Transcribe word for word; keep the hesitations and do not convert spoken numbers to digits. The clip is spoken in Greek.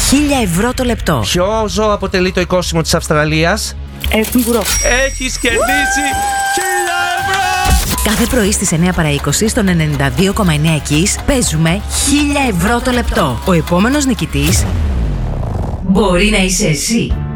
χίλια ευρώ το λεπτό. Ποιο ζώο αποτελεί το οικόσιμο της Αυστραλίας? Ε, κυνηγουρό. Έχεις κερδίσει χίλια ευρώ! Κάθε πρωί στις εννιά παρά είκοσι στον ενενήντα δύο κόμμα εννιά Kiss παίζουμε χίλια ευρώ το λεπτό. Ο επόμενος νικητής μπορεί να είσαι εσύ.